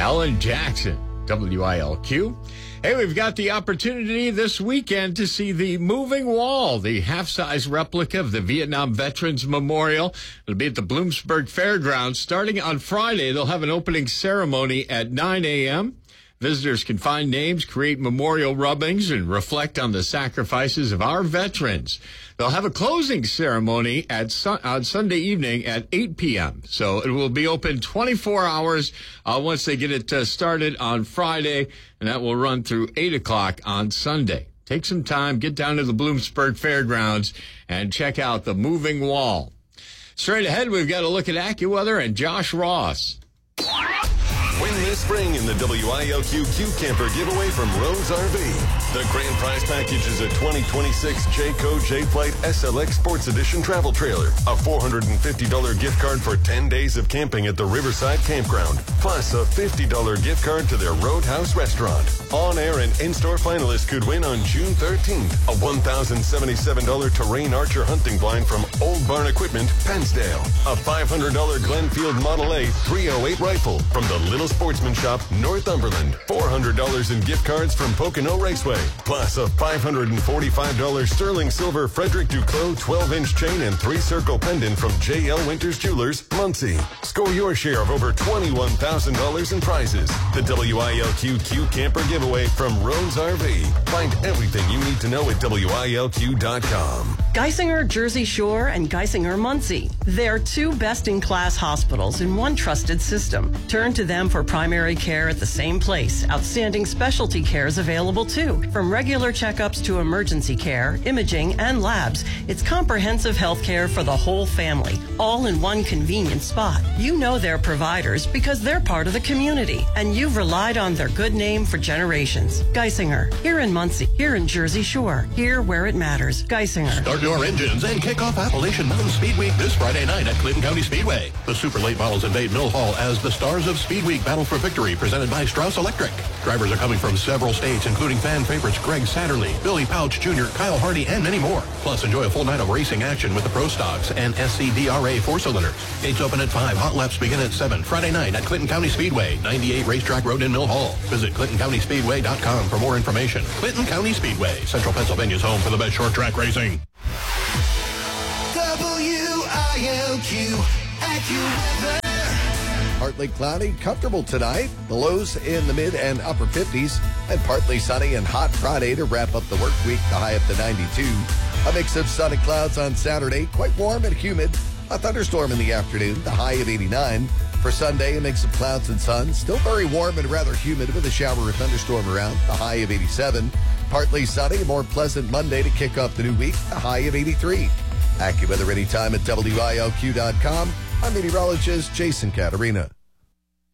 Alan Jackson, WILQ. Hey, we've got the opportunity this weekend to see the Moving Wall, the half-size replica of the Vietnam Veterans Memorial. It'll be at the Bloomsburg Fairgrounds starting on Friday. They'll have an opening ceremony at 9 a.m. Visitors can find names, create memorial rubbings, and reflect on the sacrifices of our veterans. They'll have a closing ceremony on Sunday evening at 8 p.m. So it will be open 24 hours once they get it started on Friday, and that will run through 8 o'clock on Sunday. Take some time, get down to the Bloomsburg Fairgrounds, and check out the Moving Wall. Straight ahead, we've got a look at AccuWeather and Josh Ross. Win this spring in the WILQ Q Camper giveaway from Rose RV. The grand prize package is a 2026 Jayco J-Flight SLX Sports Edition travel trailer, a $450 gift card for 10 days of camping at the Riverside Campground, plus a $50 gift card to their Roadhouse restaurant. On-air and in-store finalists could win on June 13th a $1,077 Terrain Archer hunting blind from Old Barn Equipment, Pennsdale, a $500 Glenfield Model A 308 rifle from the Little Sportsman Shop, Northumberland, $400 in gift cards from Pocono Raceway, plus a $545 sterling silver Frederick Duclos 12-inch chain and 3-circle pendant from J.L. Winters Jewelers, Muncie. Score your share of over $21,000 in prizes. The WILQ Q Camper giveaway from Rose RV. Find everything you need to know at WILQ.com. Geisinger Jersey Shore and Geisinger Muncie. They're two best-in-class hospitals in one trusted system. Turn to them for primary care at the same place. Outstanding specialty care is available too. From regular checkups to emergency care, imaging, and labs, it's comprehensive health care for the whole family, all in one convenient spot. You know their providers because they're part of the community, and you've relied on their good name for generations. Geisinger, here in Muncie, here in Jersey Shore, here where it matters. Geisinger. Start your engines and kick off Appalachian Mountain Speed Week this Friday night at Clinton County Speedway. The super late models invade Mill Hall as the stars of Speed Week battle for victory, presented by Strauss Electric. Drivers are coming from several states, including fan favorites Greg Satterley, Billy Pouch Jr., Kyle Hardy, and many more. Plus, enjoy a full night of racing action with the Pro Stocks and SCDRA 4-cylinders. Gates open at 5. Hot laps begin at 7. Friday night at Clinton County Speedway, 98 Racetrack Road in Mill Hall. Visit ClintonCountySpeedway.com for more information. Clinton County Speedway, Central Pennsylvania's home for the best short track racing. WILQ AccuWeather. Partly cloudy, comfortable tonight. The lows in the mid and upper 50s. And partly sunny and hot Friday to wrap up the work week. The high up to 92. A mix of sun and clouds on Saturday. Quite warm and humid. A thunderstorm in the afternoon. The high of 89. For Sunday, a mix of clouds and sun. Still very warm and rather humid with a shower or thunderstorm around. The high of 87. Partly sunny. A more pleasant Monday to kick off the new week. The high of 83. AccuWeather anytime at WILQ.com. I'm meteorologist Jason Caterina.